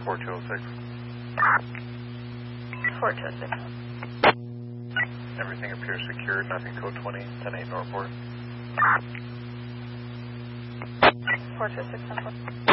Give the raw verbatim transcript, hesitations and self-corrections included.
four two oh six. four two oh six. Everything appears secured, nothing code twenty, ten eight Northport. four two oh six, ten four.